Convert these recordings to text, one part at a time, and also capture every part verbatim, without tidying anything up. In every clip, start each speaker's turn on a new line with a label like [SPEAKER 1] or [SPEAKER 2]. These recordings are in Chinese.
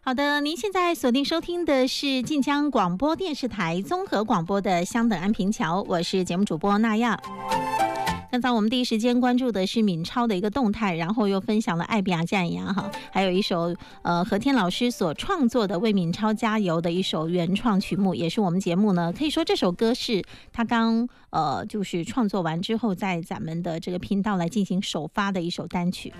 [SPEAKER 1] 好的，您现在锁定收听的是晋江广播电视台综合广播的香等安平桥，我是节目主播娜亚。刚才我们第一时间关注的是敏超的一个动态，然后又分享了爱比亚战牙哈，还有一首呃何天老师所创作的为敏超加油的一首原创曲目，也是我们节目呢可以说这首歌是他刚呃就是创作完之后在咱们的这个频道来进行首发的一首单曲。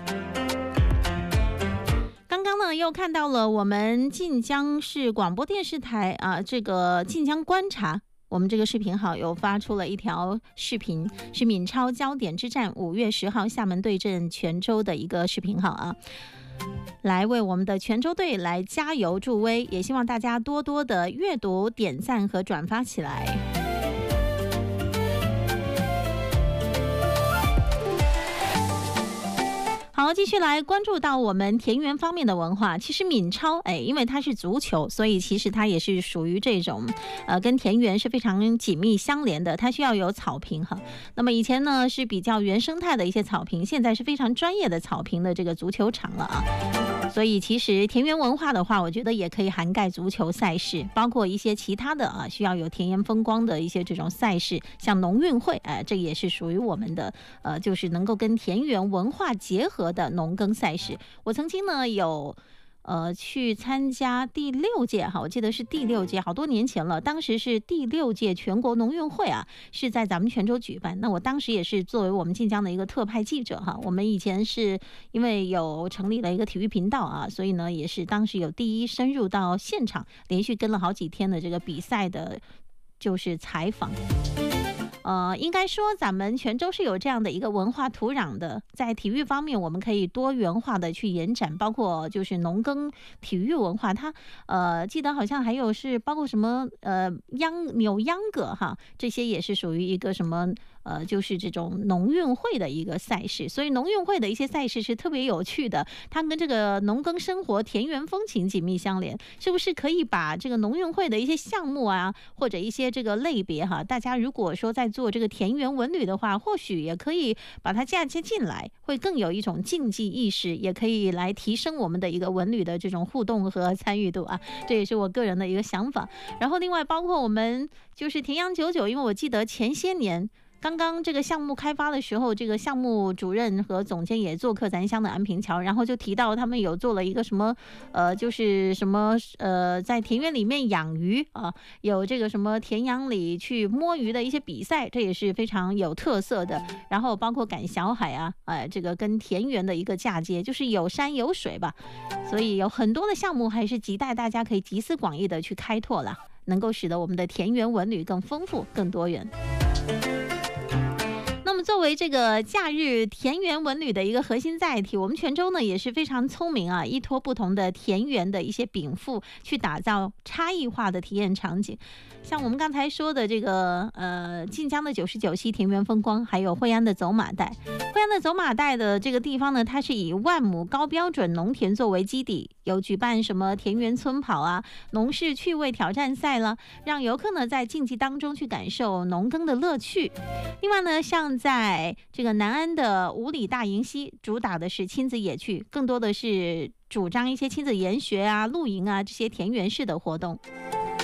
[SPEAKER 1] 刚刚呢，又看到了我们晋江市广播电视台啊，这个晋江观察，我们这个视频号有发出了一条视频，是敏超焦点之战五月十号厦门对阵泉州的一个视频号啊，来为我们的泉州队来加油助威，也希望大家多多的阅读、点赞和转发起来。好，继续来关注到我们田园方面的文化。其实敏超，哎，因为它是足球，所以其实它也是属于这种，呃，跟田园是非常紧密相连的。它需要有草坪哈。那么以前呢是比较原生态的一些草坪，现在是非常专业的草坪的这个足球场了啊。所以其实田园文化的话，我觉得也可以涵盖足球赛事，包括一些其他的啊需要有田园风光的一些这种赛事，像农运会，哎、呃，这也是属于我们的呃，就是能够跟田园文化结合的农耕赛事。我曾经呢有呃去参加第六届哈，我记得是第六届，好多年前了，当时是第六届全国农运会啊，是在咱们泉州举办。那我当时也是作为我们晋江的一个特派记者哈，我们以前是因为有成立了一个体育频道啊，所以呢也是当时有第一深入到现场，连续跟了好几天的这个比赛的，就是采访。呃，应该说咱们泉州是有这样的一个文化土壤的，在体育方面我们可以多元化的去延展，包括就是农耕体育文化，它呃记得好像还有是包括什么呃秧扭秧歌哈，这些也是属于一个什么呃就是这种农运会的一个赛事，所以农运会的一些赛事是特别有趣的，它跟这个农耕生活田园风情紧密相连，是不是可以把这个农运会的一些项目啊，或者一些这个类别哈，大家如果说在做这个田园文旅的话，或许也可以把它嫁接进来，会更有一种竞技意识，也可以来提升我们的一个文旅的这种互动和参与度啊，这也是我个人的一个想法。然后另外包括我们就是田洋九九，因为我记得前些年刚刚这个项目开发的时候，这个项目主任和总监也做客咱乡的安平桥，然后就提到他们有做了一个什么呃就是什么呃在田园里面养鱼啊，有这个什么田洋里去摸鱼的一些比赛，这也是非常有特色的。然后包括赶小海啊，呃这个跟田园的一个嫁接，就是有山有水吧，所以有很多的项目还是亟待大家可以集思广益的去开拓了，能够使得我们的田园文旅更丰富更多元。那么作为这个假日田园文旅的一个核心载体，我们泉州呢也是非常聪明啊，依托不同的田园的一些禀赋，去打造差异化的体验场景。像我们刚才说的这个呃晋江的九十九溪田园风光，还有惠安的走马带。惠安的走马带的这个地方呢，它是以万亩高标准农田作为基底，有举办什么田园村跑啊、农事趣味挑战赛了，让游客呢在竞技当中去感受农耕的乐趣。另外呢，像在这个南安的五里大营溪，主打的是亲子野趣，更多的是主张一些亲子研学啊、露营啊这些田园式的活动。